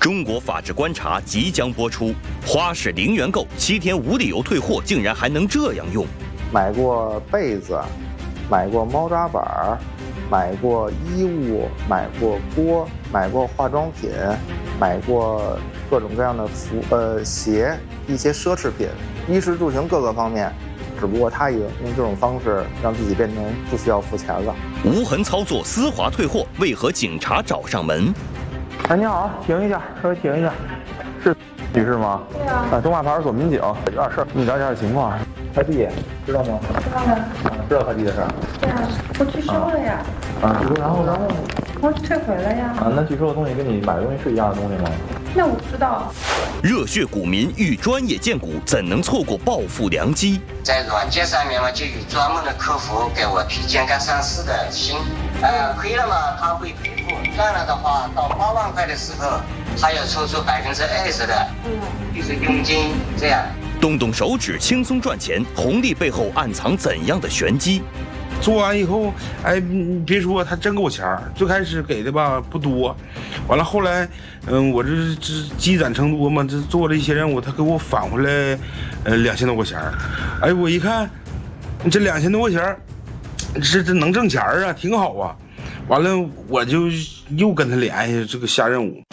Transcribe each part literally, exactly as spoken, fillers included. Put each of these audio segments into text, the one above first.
中国法制观察即将播出，花式零元购，七天无理由退货，竟然还能这样用。 买过被子，买过猫抓板，买过衣物，买过锅，买过化妆品，买过各种各样的服呃鞋，一些奢侈品，衣食住行各个方面。只不过他也用这种方式让自己变成不需要付钱了。 无痕操作丝滑退货，为何警察找上门？ 哎，你好，停一下，稍微停一下，是女士吗？ 对啊。 啊，东华派出所民警，有点事儿，跟你了解点情况。快递知道吗？ 知道了。 知道快递的事儿。 对啊，我拒收了呀。 啊，拒收，然后然后。 我退回了呀。 啊，那拒收的东西跟你买的东西是一样的东西吗？ 那我不知道。 热血股民遇专业荐股，怎能错过暴富良机？ 在软件上面嘛，就有专门的客服给我推荐刚上市的新，呃，亏了嘛他会赔付，赚了的话到八万块的时候，他要抽出百分之二十的，嗯，就是佣金这样。 动动手指轻松赚钱，红利背后暗藏怎样的玄机？ 做完以后，哎，你别说，他真给我钱儿。最开始给的吧不多，完了后来，嗯，我这这积攒成多嘛，这做了一些任务，他给我返回来，呃，两千多块钱儿。哎，我一看，这两千多块钱儿，这这能挣钱儿啊，挺好啊。完了，我就又跟他联系这个下任务。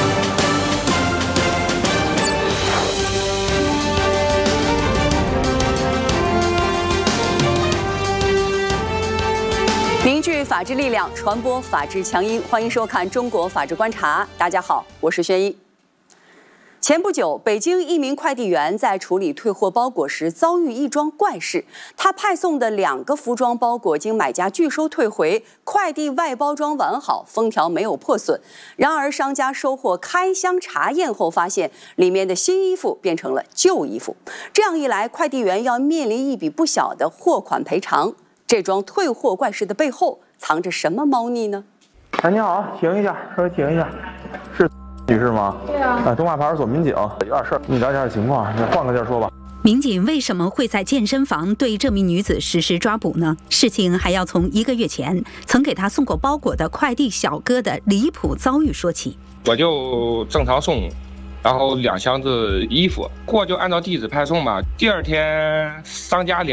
凝聚法治力量，传播法治强音。欢迎收看《中国法治观察》。大家好，我是轩一。前不久，北京一名快递员在处理退货包裹时遭遇一桩怪事。他派送的两个服装包裹经买家拒收退回，快递外包装完好，封条没有破损。然而，商家收货开箱查验后发现，里面的新衣服变成了旧衣服。这样一来，快递员要面临一笔不小的货款赔偿。这桩退货怪事的背后藏着什么猫腻呢？ 哎，你好，停一下，稍微停一下，是女士吗？ 对啊。 啊，东华派出所民警，有点事儿，跟你了解点情况，换个地儿说吧。 民警为什么会在健身房对这名女子实施抓捕呢？事情还要从一个月前曾给她送过包裹的快递小哥的离谱遭遇说起。 我就正常送，然后两箱子衣服，货就按照地址派送嘛。第二天商家联